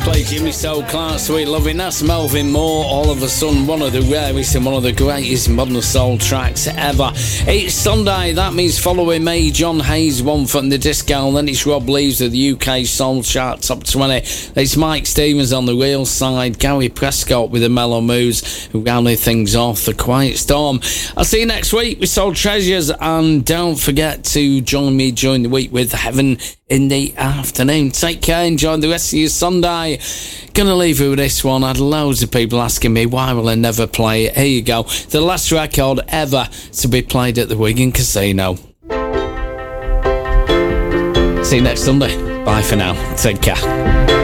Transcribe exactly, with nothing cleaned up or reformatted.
play Jimmy Soul Clark, Sweet Loving. That's Melvin Moore, all of a sudden one of the rarest and one of the greatest modern soul tracks ever. It's Sunday, that means following me, John Hayes, One Foot in the Disco, and then it's Rob Leaves of the U K Soul Chart Top twenty. It's Mike Stevens on the real side, Gary Prescott with the Mellow Moves, who rounded things off, The Quiet Storm. I'll see you next week with Soul Treasures, and don't forget to join me during the week with Heaven in the Afternoon. Take care, enjoy the rest of your Sunday. Gonna leave you with this one. I had loads of people asking me why will I never play it. Here you go, the last record ever to be played at the Wigan Casino. See you next Sunday. Bye for now. Take care.